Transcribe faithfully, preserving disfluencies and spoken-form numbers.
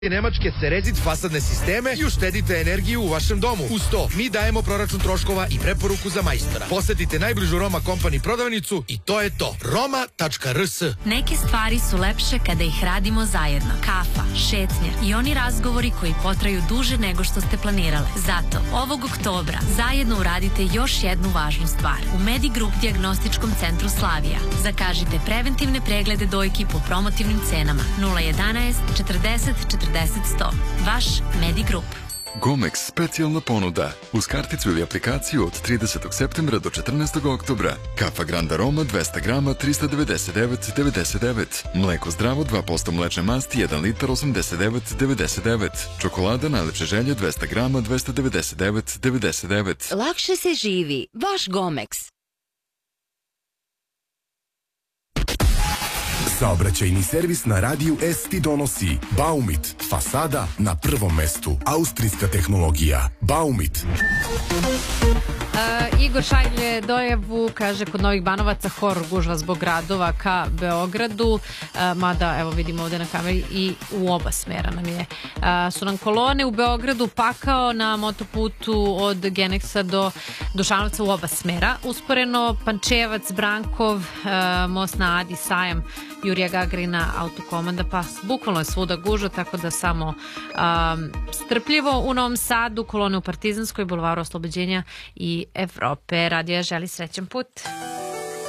Nemačke Cerezit fasadne sisteme i uštedite energiju u vašem domu. Uz to, mi dajemo proračun troškova i preporuku za majstora. Posetite najbližu Roma Company prodavnicu i to je to. roma tačka r s. Neke stvari su lepše kada ih radimo zajedno. Kafa, šetnja i oni razgovori koji potraju duže nego što ste planirale. Zato, ovog oktobra zajedno uradite još jednu važnu stvar. U Medigroup dijagnostičkom centru Slavija. Zakažite preventivne preglede dojki po promotivnim cenama. nula jedanaest četrdeset četrdeset sto. Vaš Medigroup. Gomex specijalna ponuda. Uz karticu ili aplikaciju od tridesetog septembra do četrnaestog oktobra. Kafa Grand Aroma dvesta grama trista devedeset devet devedeset devet. Mleko zdravo dva posto mlečne masti jedan litar osamdeset devet devedeset devet. Čokolada najlepše želje dvesta grama dvesta devedeset devet devedeset devet. Lakše se živi. Vaš Gomex. Saobraćajni servis na radiju S ti donosi Baumit, fasada na prvom mestu. Austrijska tehnologija. Baumit. Uh, Igor šalje dojavu, kaže kod Novih Banovaca horor gužva zbog gradova ka Beogradu, uh, mada evo vidimo ovde na kameri i u oba smera nam je. Uh, su nam kolone u Beogradu pakao na motoputu od Geneksa do Dušanovca u oba smera. Usporeno Pančevac, Brankov, uh, most na Adi, Sajam, Jurija Gagarina, autokomanda, pa bukvalno je svuda gužva, tako da samo um, strpljivo. U Novom Sadu kolone u Partizanskoj, Bulvaru Oslobođenja i Evrope. Radija želi srećan put.